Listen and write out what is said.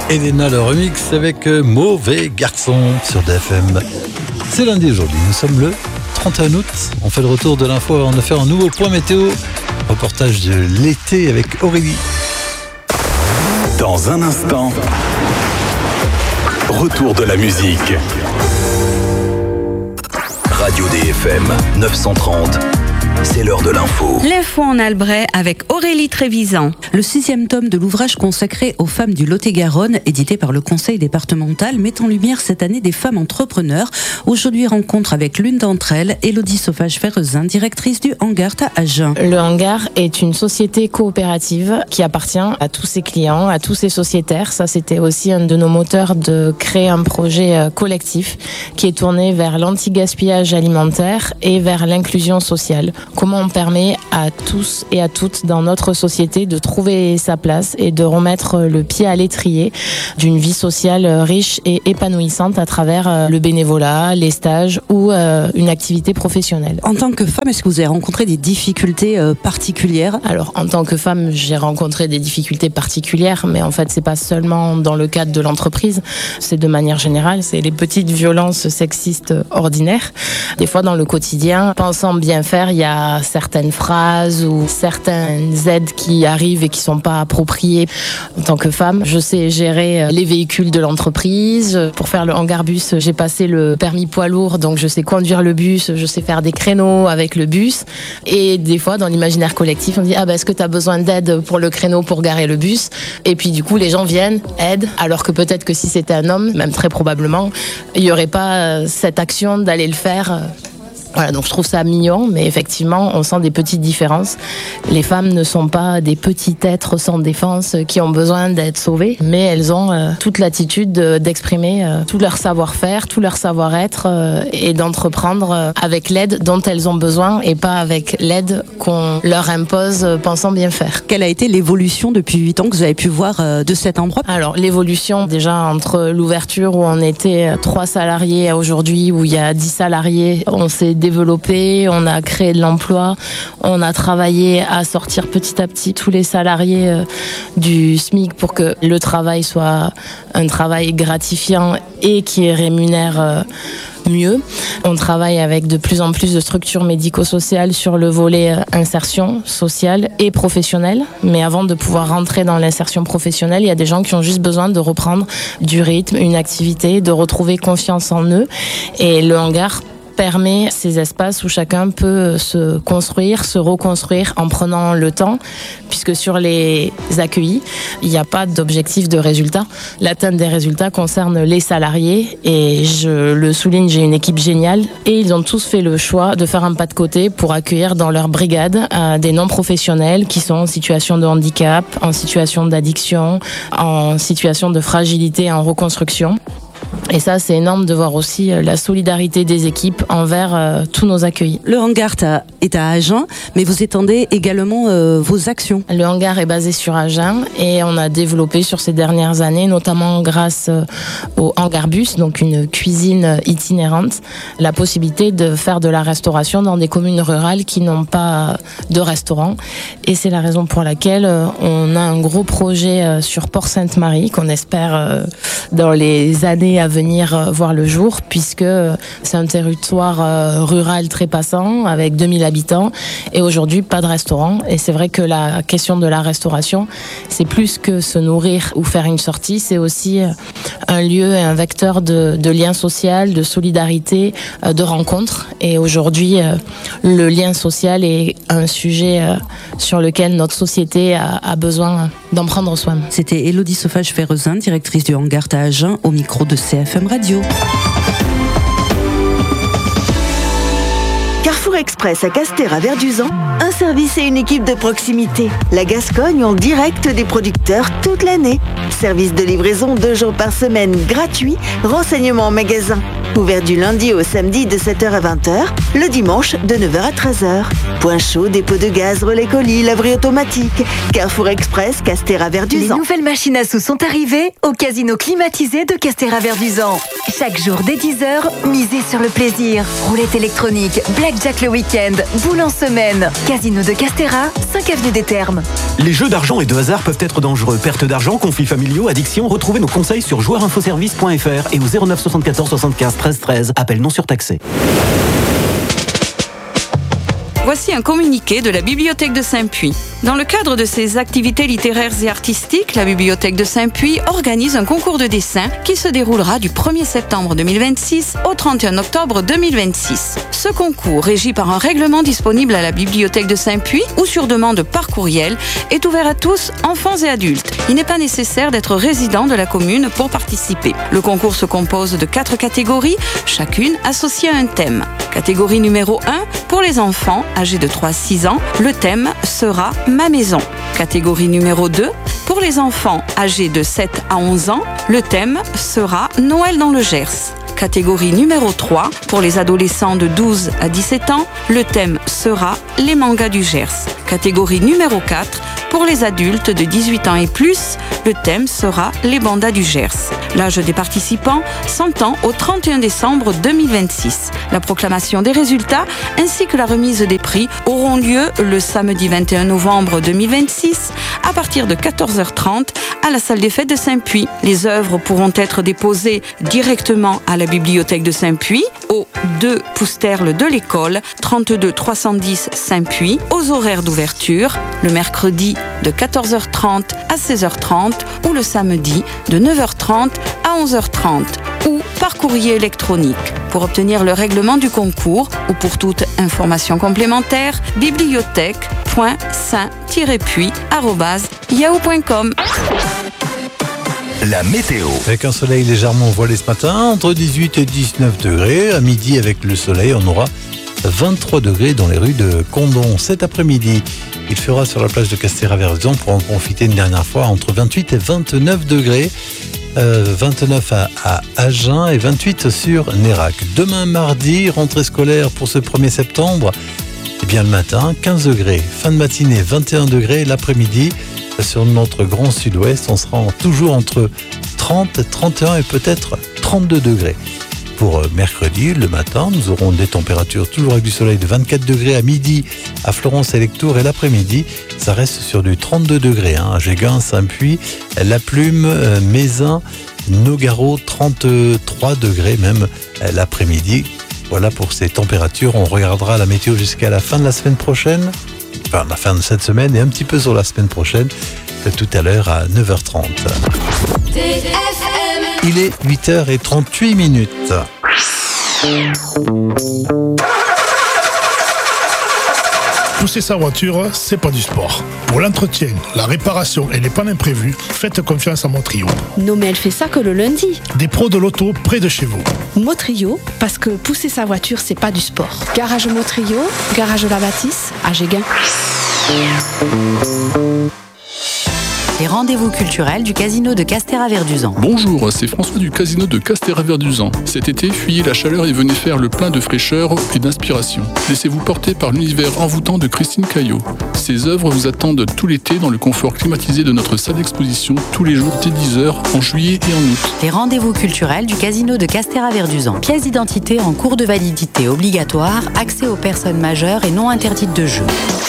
Elena le remix avec Mauvais Garçon sur DFM. C'est lundi aujourd'hui, nous sommes le 31 août. On fait le retour de l'info avant de faire un nouveau point météo. Reportage de l'été avec Aurélie. Dans un instant, retour de la musique. Radio DFM 930. C'est l'heure de l'info. L'info en Albret avec Aurélie Trévisan. Le 6e tome de l'ouvrage consacré aux femmes du Lot-et-Garonne, édité par le Conseil départemental, met en lumière cette année des femmes entrepreneurs. Aujourd'hui, rencontre avec l'une d'entre elles, Élodie Sauvage-Ferrezin, directrice du Hangar à Agen. Le Hangar est une société coopérative qui appartient à tous ses clients, à tous ses sociétaires. Ça, c'était aussi un de nos moteurs de créer un projet collectif qui est tourné vers l'anti-gaspillage alimentaire et vers l'inclusion sociale. Comment on permet à tous et à toutes dans notre société de trouver sa place et de remettre le pied à l'étrier d'une vie sociale riche et épanouissante à travers le bénévolat, les stages ou une activité professionnelle. En tant que femme, est-ce que vous avez rencontré des difficultés particulières ? Alors, en tant que femme, j'ai rencontré des difficultés particulières, mais en fait, c'est pas seulement dans le cadre de l'entreprise, c'est de manière générale, c'est les petites violences sexistes ordinaires. Des fois, dans le quotidien, pensant bien faire, il y a certaines phrases ou certaines aides qui arrivent et qui sont pas appropriées. En tant que femme, je sais gérer les véhicules de l'entreprise. Pour faire le hangar bus, j'ai passé le permis poids lourd, donc je sais conduire le bus, je sais faire des créneaux avec le bus. Et des fois, dans l'imaginaire collectif, on dit est-ce que tu as besoin d'aide pour le créneau pour garer le bus ? Et puis du coup, les gens viennent, aident, alors que peut-être que si c'était un homme, même très probablement, il y aurait pas cette action d'aller le faire. Voilà, donc je trouve ça mignon, mais effectivement, on sent des petites différences. Les femmes ne sont pas des petits êtres sans défense qui ont besoin d'être sauvés, mais elles ont toute l'attitude d'exprimer tout leur savoir-faire, tout leur savoir-être et d'entreprendre avec l'aide dont elles ont besoin et pas avec l'aide qu'on leur impose pensant bien faire. Quelle a été l'évolution depuis 8 ans que vous avez pu voir de cet endroit ? Alors, l'évolution, déjà, entre l'ouverture où on était 3 salariés à aujourd'hui où il y a 10 salariés, on s'est développé, on a créé de l'emploi, on a travaillé à sortir petit à petit tous les salariés du SMIC pour que le travail soit un travail gratifiant et qui rémunère mieux. On travaille avec de plus en plus de structures médico-sociales sur le volet insertion sociale et professionnelle. Mais avant de pouvoir rentrer dans l'insertion professionnelle, il y a des gens qui ont juste besoin de reprendre du rythme, une activité, de retrouver confiance en eux. Et le hangar permet ces espaces où chacun peut se construire, se reconstruire en prenant le temps, puisque sur les accueillis, il n'y a pas d'objectif de résultat. L'atteinte des résultats concerne les salariés et je le souligne, j'ai une équipe géniale et ils ont tous fait le choix de faire un pas de côté pour accueillir dans leur brigade des non-professionnels qui sont en situation de handicap, en situation d'addiction, en situation de fragilité, en reconstruction. Et ça, c'est énorme de voir aussi la solidarité des équipes envers tous nos accueillis. Le hangar est à Agen, mais vous étendez également vos actions. Le hangar est basé sur Agen et on a développé sur ces dernières années, notamment grâce au hangar bus, donc une cuisine itinérante, la possibilité de faire de la restauration dans des communes rurales qui n'ont pas de restaurant. Et c'est la raison pour laquelle on a un gros projet sur Port-Sainte-Marie qu'on espère dans les années à venir voir le jour, puisque c'est un territoire rural très passant avec 2000 habitants et aujourd'hui pas de restaurant. Et c'est vrai que la question de la restauration, c'est plus que se nourrir ou faire une sortie, c'est aussi un lieu et un vecteur de lien social, de solidarité, de rencontre. Et aujourd'hui, le lien social est un sujet sur lequel notre société a besoin d'en prendre soin. C'était Élodie Sauvage-Ferrezin, directrice du hangar à Agen, au micro de CFM Radio. Carrefour Express à Castéra-Verduzan, un service et une équipe de proximité. La Gascogne en direct des producteurs toute l'année. Service de livraison 2 jours par semaine gratuit, renseignements en magasin. Ouvert du lundi au samedi de 7h à 20h, le dimanche de 9h à 13h. Point chaud, dépôt de gaz, relais colis, laverie automatique. Carrefour Express, Castéra-Verduzan. Les nouvelles machines à sous sont arrivées au casino climatisé de Castéra-Verduzan. Chaque jour dès 10h, misez sur le plaisir. Roulette électronique, blackjack le week-end, boule en semaine. Casino de Castéra, 5 avenue des Thermes. Les jeux d'argent et de hasard peuvent être dangereux. Perte d'argent, conflits familiaux, addiction. Retrouvez nos conseils sur joueurinfoservice.fr et au 09 74 75 13 13. Appel non surtaxé. Voici un communiqué de la Bibliothèque de Saint-Puy. Dans le cadre de ses activités littéraires et artistiques, la Bibliothèque de Saint-Puy organise un concours de dessin qui se déroulera du 1er septembre 2026 au 31 octobre 2026. Ce concours, régi par un règlement disponible à la Bibliothèque de Saint-Puy ou sur demande par courriel, est ouvert à tous, enfants et adultes. Il n'est pas nécessaire d'être résident de la commune pour participer. Le concours se compose de 4 catégories, chacune associée à un thème. Catégorie numéro 1, pour les enfants âgés de 3 à 6 ans, le thème sera « Ma maison ». Catégorie numéro 2, pour les enfants âgés de 7 à 11 ans, le thème sera « Noël dans le Gers ». Catégorie numéro 3, pour les adolescents de 12 à 17 ans, le thème sera « Les mangas du Gers ». Catégorie numéro 4, pour les adultes de 18 ans et plus, le thème sera « Les bandas du Gers ». L'âge des participants s'entend au 31 décembre 2026. La proclamation des résultats ainsi que la remise des prix auront lieu le samedi 21 novembre 2026 à partir de 14h30 à la salle des fêtes de Saint-Puy. Les œuvres pourront être déposées directement à la bibliothèque de Saint-Puy, au 2 Pousterle de l'école, 32 310 Saint-Puy, aux horaires d'ouverture, le mercredi de 14h30 à 16h30 ou le samedi de 9h30 à 11h30 ou par courrier électronique. Pour obtenir le règlement du concours ou pour toute information complémentaire, bibliothèque.saint-puy@yahoo.com. La météo. Avec un soleil légèrement voilé ce matin, entre 18 et 19 degrés. À midi, avec le soleil, on aura 23 degrés dans les rues de Condom. Cet après-midi, il fera sur la plage de Castéra-Verduzan pour en profiter une dernière fois entre 28 et 29 degrés. 29 à Agen et 28 sur Nérac. Demain mardi, rentrée scolaire pour ce 1er septembre. Eh bien le matin, 15 degrés. Fin de matinée, 21 degrés. L'après-midi, sur notre grand sud-ouest, on sera toujours entre 30, 31 et peut-être 32 degrés. Pour mercredi, le matin, nous aurons des températures toujours avec du soleil de 24 degrés à midi à Florence et Lectoure, et l'après-midi, ça reste sur du 32 degrés. À Géguin, Saint-Puy, La Plume, Mézin, Nogaro, 33 degrés même l'après-midi. Voilà pour ces températures. On regardera la météo jusqu'à la fin de la semaine prochaine, enfin la fin de cette semaine et un petit peu sur la semaine prochaine, tout à l'heure à 9h30. Il est 8h38. Pousser sa voiture, c'est pas du sport. Pour l'entretien, la réparation et les pannes imprévues, faites confiance à Motrio. Non mais elle fait ça que le lundi. Des pros de l'auto près de chez vous. Motrio, parce que pousser sa voiture, c'est pas du sport. Garage Motrio, garage de la Bâtisse, à Géguin. Les rendez-vous culturels du Casino de Castéra-Verduzan. Bonjour, c'est François du Casino de Castéra-Verduzan. Cet été, fuyez la chaleur et venez faire le plein de fraîcheur et d'inspiration. Laissez-vous porter par l'univers envoûtant de Christine Caillot. Ses œuvres vous attendent tout l'été dans le confort climatisé de notre salle d'exposition, tous les jours dès 10h, en juillet et en août. Les rendez-vous culturels du Casino de Castéra-Verduzan. Pièce d'identité en cours de validité obligatoire, accès aux personnes majeures et non interdites de jeu.